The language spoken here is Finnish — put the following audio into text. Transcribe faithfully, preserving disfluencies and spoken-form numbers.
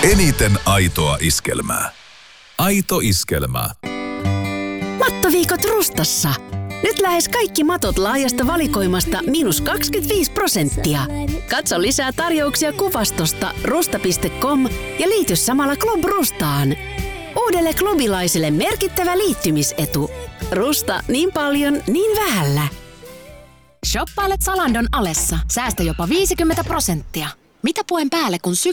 Eniten aitoa iskelmää. Aito iskelmä. Mattoviikot Rustassa. Nyt lähes kaikki matot laajasta valikoimasta miinus kaksikymmentäviisi prosenttia. Katso lisää tarjouksia kuvastosta rusta piste com ja liity samalla Club Rustaan. Uudelle klubilaiselle merkittävä liittymisetu. Rusta niin paljon, niin vähällä. Shoppailet Zalandon alessa. Säästä jopa viisikymmentä prosenttia. Mitä puen päälle, kun